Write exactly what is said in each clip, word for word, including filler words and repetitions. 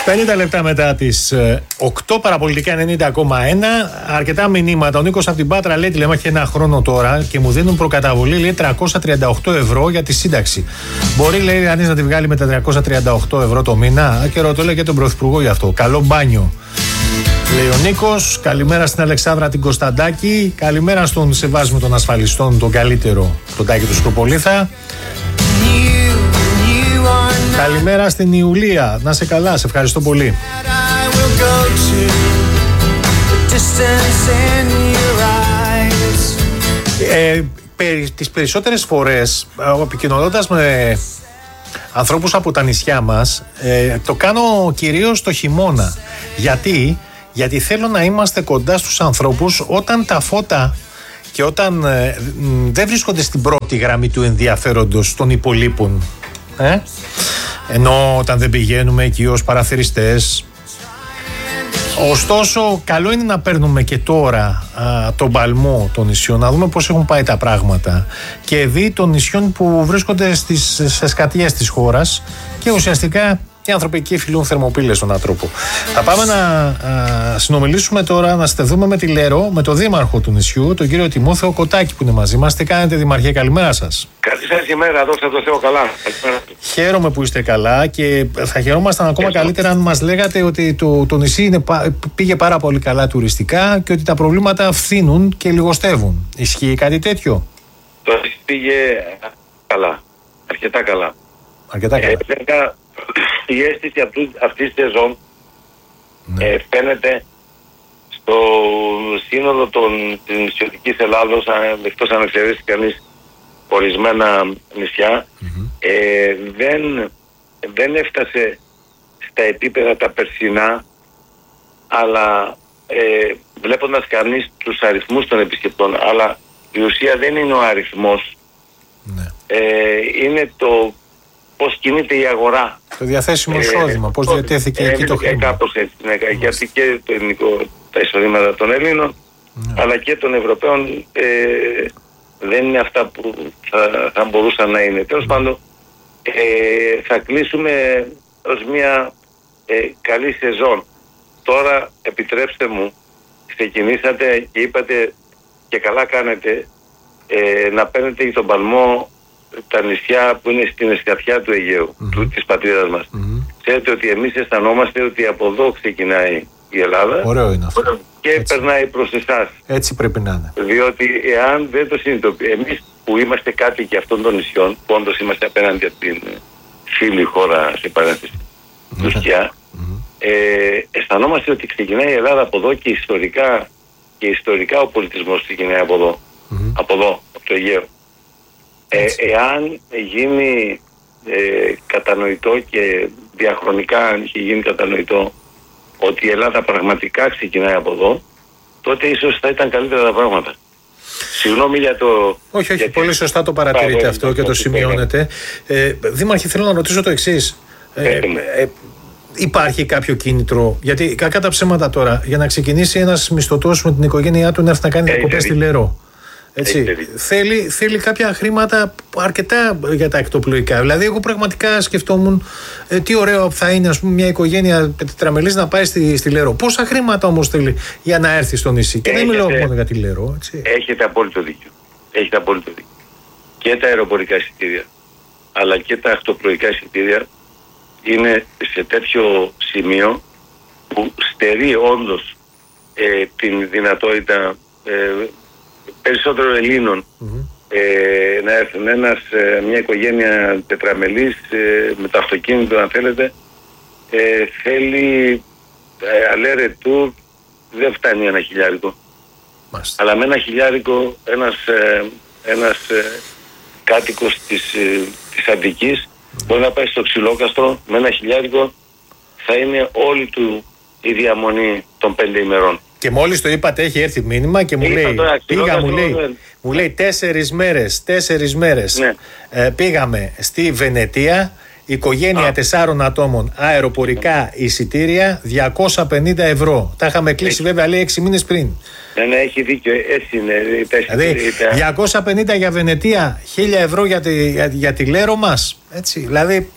πενήντα λεπτά μετά τις οκτώ, παραπολιτικά ενενήντα κόμμα ένα. Αρκετά μηνύματα. Ο Νίκος από την Πάτρα λέει: τηλεμάχη ένα χρόνο τώρα και μου δίνουν προκαταβολή, λέει, τριακόσια τριάντα οκτώ ευρώ για τη σύνταξη. Μπορεί, λέει, κανείς να τη βγάλει με τα τριακόσια τριάντα οκτώ ευρώ το μήνα? Και ρωτώ, λέει, και τον Πρωθυπουργό γι' αυτό. Καλό μπάνιο, λέει ο Νίκος. Καλημέρα στην Αλεξάνδρα την Κωνσταντάκη. Καλημέρα στον Σεβάσμιο των Ασφαλιστών, τον καλύτερο, τον Τάκη του Σκροπολίθα. Καλημέρα στην Ιουλία. Να σε καλά, σε ευχαριστώ πολύ. Ε, περι, τις περισσότερες φορές, επικοινωνώντας με ανθρώπους από τα νησιά μας, ε, το κάνω κυρίως το χειμώνα. Γιατί? Γιατί θέλω να είμαστε κοντά στους ανθρώπους όταν τα φώτα και όταν ε, δεν βρίσκονται στην πρώτη γραμμή του ενδιαφέροντος των υπολείπων. Ε? Ενώ όταν δεν πηγαίνουμε εκεί ως παραθεριστές. Ωστόσο, καλό είναι να παίρνουμε και τώρα α, τον παλμό των νησιών, να δούμε πώς έχουν πάει τα πράγματα και δει των νησιών που βρίσκονται στις, στις σκατιές της χώρας και ουσιαστικά οι άνθρωποι εκεί φιλούν θερμοπύλες στον άνθρωπο. Θα πάμε να α, συνομιλήσουμε τώρα, να στεθούμε με τη Λέρο, με τον δήμαρχο του νησιού, τον κύριο Τιμόθεο Κοτάκη που είναι μαζί μας. Τι κάνετε, Δημαρχέ? Καλημέρα σας. Καλή σας ημέρα, δόξα τω Θεώ, καλά. Χαίρομαι που είστε καλά και θα χαιρόμασταν ακόμα Ευχαριστώ. καλύτερα αν μας λέγατε ότι το, το νησί είναι, πήγε πάρα πολύ καλά τουριστικά και ότι τα προβλήματα φθήνουν και λιγοστεύουν. Ισχύει κάτι τέτοιο? Το νησί πήγε καλά, αρκετά καλά. Αρκετά καλά. Ε, η αίσθηση αυτής της σεζόν ναι. ε, φαίνεται στο σύνολο των, της νησιωτικής Ελλάδος, εκτός αν εξαιρέσει κανείς ορισμένα νησιά, mm-hmm. ε, δεν, δεν έφτασε στα επίπεδα τα περσινά, αλλά ε, βλέποντας κανείς τους αριθμούς των επισκεπτών, αλλά η ουσία δεν είναι ο αριθμός, ναι. ε, είναι το πώς κινείται η αγορά. Το διαθέσιμο εισόδημα, ε, πώς διατέθηκε ε, εκεί το χρήμα. Κάπως έτσι, ναι, γιατί και το ελληνικό, τα εισοδήματα των Ελλήνων, ναι. αλλά και των Ευρωπαίων ε, δεν είναι αυτά που θα, θα μπορούσαν να είναι. Τέλος πάντων, ε, θα κλείσουμε ως μια ε, καλή σεζόν. Τώρα, επιτρέψτε μου, ξεκινήσατε και είπατε και καλά κάνετε ε, να παίρνετε τον παλμό τα νησιά που είναι στην εσκατιά του Αιγαίου, mm-hmm. του, της πατρίδας μας. Mm-hmm. Ξέρετε ότι εμείς αισθανόμαστε ότι από εδώ ξεκινάει η Ελλάδα. Ωραίο είναι αυτό. Και έτσι περνάει προς εσάς. Έτσι πρέπει να είναι. Διότι εάν δεν το συνειδητοποιήσουμε, εμείς που είμαστε κάτοικοι αυτών των νησιών, που όντως είμαστε απέναντι από την φίλη χώρα, σε παρένθεση, mm-hmm. του σκιά, mm-hmm. ε, αισθανόμαστε ότι ξεκινάει η Ελλάδα από εδώ και ιστορικά, και ιστορικά ο πολιτισμός ξεκινάει από εδώ. Mm-hmm. Από εδώ, από το Αιγαίο. Ε, εάν γίνει ε, κατανοητό και διαχρονικά αν είχε γίνει κατανοητό ότι η Ελλάδα πραγματικά ξεκινάει από εδώ, τότε ίσως θα ήταν καλύτερα τα πράγματα. Συγγνώμη για το... Όχι, όχι, πολύ σωστά το παρατηρείτε αυτό και το σημειώνετε. Ε, Δήμαρχε, θέλω να ρωτήσω το εξής. Ε, ε, υπάρχει κάποιο κίνητρο, γιατί κακά τα ψέματα τώρα, για να ξεκινήσει ένας μισθωτός με την οικογένειά του να έρθει να κάνει διακοπές στη Λέρο. Έτσι, θέλει, θέλει κάποια χρήματα αρκετά για τα εκτοπλοϊκά. Δηλαδή, εγώ πραγματικά σκεφτόμουν ε, τι ωραίο θα είναι, ας πούμε, μια οικογένεια τετραμελής να πάει στη, στη Λέρο. Πόσα χρήματα όμως θέλει για να έρθει στο νησί? Και έχετε, δεν μιλάω μόνο για τη Λέρο. Έτσι. Έχετε απόλυτο δίκιο. Έχετε απόλυτο δίκιο. Και τα αεροπορικά εισιτήρια, αλλά και τα ακτοπλοϊκά εισιτήρια είναι σε τέτοιο σημείο που στερεί όντως ε, την δυνατότητα ε, περισσότερο Ελλήνων mm-hmm. ε, να έρθουν. Ένας, ε, μια οικογένεια τετραμελής ε, με το αυτοκίνητο, αν θέλετε, ε, θέλει ε, αλέρε του, δεν φτάνει ένα χιλιάρικο. Μάλιστα. Αλλά με ένα χιλιάρικο ένας, ε, ένας ε, κάτοικος της, ε, της Αττικής mm-hmm. μπορεί να πάει στο Ξυλόκαστρο, με ένα χιλιάρικο θα είναι όλη του η διαμονή των πέντε ημερών. Και μόλις το είπατε έχει έρθει μήνυμα και μου λέει, πήγα, μου λέει, ναι. μου λέει τέσσερις μέρες, τέσσερις μέρες ναι. ε, πήγαμε στη Βενετία, οικογένεια Α. τεσσάρων ατόμων, αεροπορικά εισιτήρια, διακόσια πενήντα ευρώ. Τα είχαμε κλείσει έχει. βέβαια λέει έξι μήνες πριν. Ναι, ναι, έχει δίκιο, έτσι είναι. Δηλαδή διακόσια πενήντα για Βενετία, χίλια ευρώ για τη, για, για τη Λέρο μας, έτσι, δηλαδή...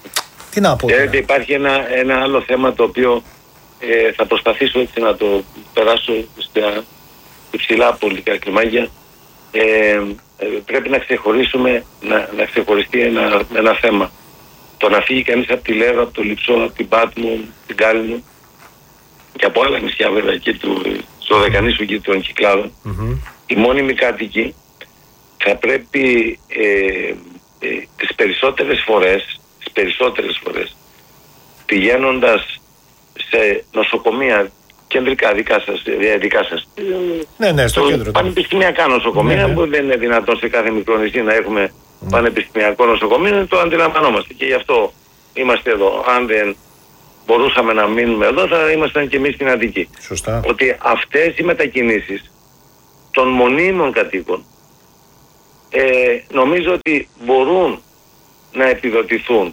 Τι να πω. Ξέρετε, υπάρχει ένα, ένα άλλο θέμα το οποίο ε, θα προσπαθήσω έτσι να το περάσω στα υψηλά πολιτικά κλιμάκια. Ε, ε, πρέπει να ξεχωρίσουμε, να, να ξεχωριστεί ένα, ένα θέμα. Το να φύγει κανείς από τη Λέρο, από το Λειψό, από την Πάτμο, την Κάλυμνο και από άλλα νησιά βέβαια και του, στο Δεκανήσου και των Κυκλάδων, mm-hmm. οι μόνιμοι κάτοικοι θα πρέπει ε, ε, τις περισσότερες φορές, τις περισσότερες φορές πηγαίνοντας σε νοσοκομεία κεντρικά δικά σας, δικά σας ναι, ναι, στο κέντρο, πανεπιστημιακά νοσοκομεία, ναι, ναι. που δεν είναι δυνατόν σε κάθε μικρό νησί να έχουμε mm. πανεπιστημιακό νοσοκομείο, το αντιλαμβανόμαστε και γι' αυτό είμαστε εδώ. Αν δεν μπορούσαμε να μείνουμε εδώ θα ήμασταν και εμείς στην Αττική. Σωστά. Ότι αυτές οι μετακινήσεις των μονίμων κατοίκων ε, νομίζω ότι μπορούν να επιδοτηθούν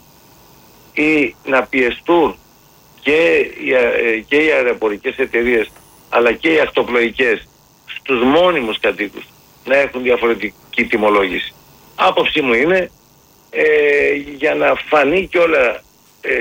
ή να πιεστούν και οι, και οι αεροπορικές εταιρείες αλλά και οι ακτοπλοϊκές στους μόνιμους κατοίκους να έχουν διαφορετική τιμολόγηση. Άποψή μου είναι ε, για να φανεί και όλα ε,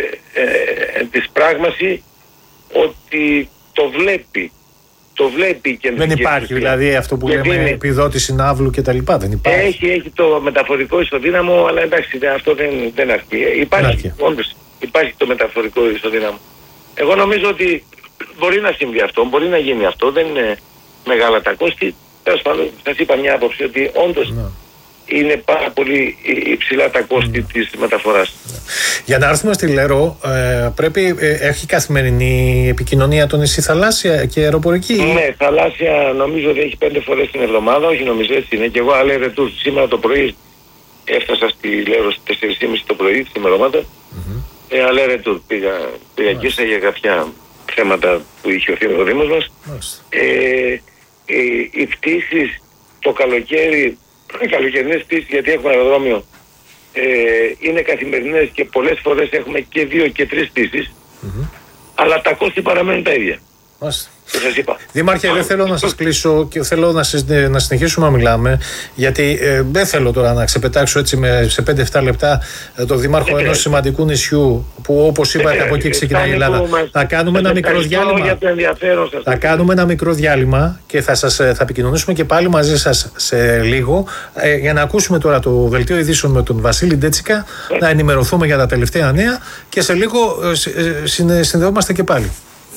ε, της πράγμαση ότι το βλέπει το βλέπει η κεντρική. Δεν υπάρχει εξουσία. Δηλαδή αυτό που λέμε είναι επιδότηση ναύλου και τα λοιπά, δεν υπάρχει. Έχει, έχει το μεταφορικό ισοδύναμο, αλλά εντάξει αυτό δεν, δεν αρκεί. Υπάρχει, όντως, υπάρχει το μεταφορικό ισοδύναμο. Εγώ νομίζω ότι μπορεί να συμβεί αυτό, μπορεί να γίνει αυτό, δεν είναι μεγάλα τα κόστη. Τέλος πάντων, σας είπα μια άποψη ότι όντως ναι. είναι πάρα πολύ υψηλά τα κόστη mm. της μεταφοράς. Για να έρθουμε στη Λέρο, ε, πρέπει, ε, έχει καθημερινή επικοινωνία το νησί θαλάσσια και αεροπορική. Ναι, θαλάσσια νομίζω ότι έχει πέντε φορές την εβδομάδα, όχι νομίζω έτσι είναι. Και εγώ αλλά ρετούρ σήμερα το πρωί έφτασα στη Λέρο στις τέσσερις και μισή το πρωί, στην ημερομάδα. Mm-hmm. Ε, αλλά ρετούρ πήγα, πήγα mm-hmm. και για κάποια θέματα που είχε ο Δήμος μας. Mm-hmm. Ε, ε, οι πτήσεις το καλοκαίρι, οι καλοκαιρινές πτήσεις γιατί έχουμε αεροδρόμιο, ε, είναι καθημερινές και πολλές φορές έχουμε και δύο και τρεις πτήσεις, mm-hmm. αλλά τα κόστη παραμένουν τα ίδια. Μάλιστα. Δήμαρχε, δεν θέλω να σας κλείσω και θέλω να, σας, να συνεχίσουμε να μιλάμε, γιατί ε, δεν θέλω τώρα να ξεπετάξω έτσι με, σε πέντε εφτά λεπτά ε, το δήμαρχο ενός σημαντικού νησιού που όπως είπατε από εκεί ξεκινάει η Ελλάδα. Θα κάνουμε ένα μικρό διάλειμμα. Θα κάνουμε ένα μικρό διάλειμμα και θα, σας, θα επικοινωνήσουμε και πάλι μαζί σας σε λίγο ε, για να ακούσουμε τώρα το δελτίο ειδήσεων με τον Βασίλη Ντέτσικα, να ενημερωθούμε για τα τελευταία νέα και σε λίγο ε, ε, συνδεόμαστε και πάλι.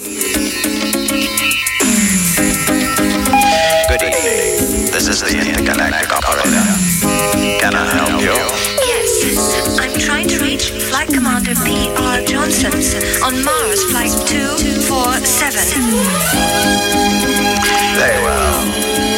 This is the intergalactic operator. Can I help you? Yes, I'm trying to reach Flight Commander P R Johnson on Mars Flight two four seven.